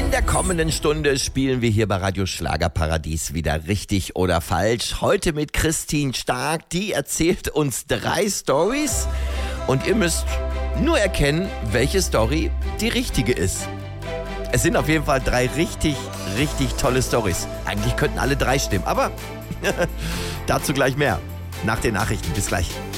In der kommenden Stunde spielen wir hier bei Radio Schlagerparadies wieder richtig oder falsch. Heute mit Christine Stark, die erzählt uns 3 Storys und ihr müsst nur erkennen, welche Story die richtige ist. Es sind auf jeden Fall 3 richtig tolle Storys. Eigentlich könnten alle 3 stimmen, aber dazu gleich mehr. Nach den Nachrichten. Bis gleich.